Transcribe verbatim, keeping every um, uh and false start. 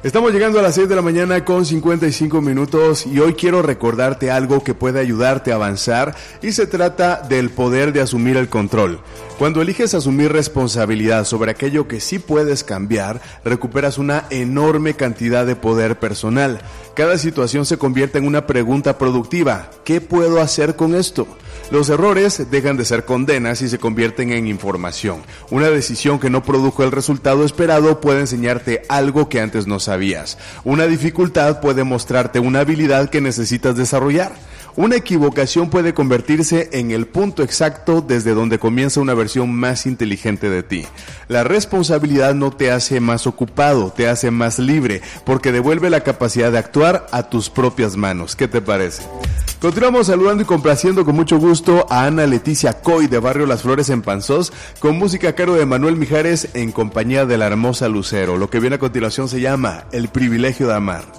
Estamos llegando a las seis de la mañana con cincuenta y cinco minutos y hoy quiero recordarte algo que puede ayudarte a avanzar y se trata del poder de asumir el control. Cuando eliges asumir responsabilidad sobre aquello que sí puedes cambiar, recuperas una enorme cantidad de poder personal. Cada situación se convierte en una pregunta productiva. ¿Qué puedo hacer con esto? Los errores dejan de ser condenas y se convierten en información. Una decisión que no produjo el resultado esperado puede enseñarte algo que antes no sabías. Una dificultad puede mostrarte una habilidad que necesitas desarrollar. Una equivocación puede convertirse en el punto exacto desde donde comienza una versión más inteligente de ti. La responsabilidad no te hace más ocupado, te hace más libre, porque devuelve la capacidad de actuar a tus propias manos. ¿Qué te parece? Continuamos saludando y complaciendo con mucho gusto a Ana Leticia Coy de Barrio Las Flores en Panzós, con música a cargo de Manuel Mijares en compañía de la hermosa Lucero. Lo que viene a continuación se llama El Privilegio de Amar.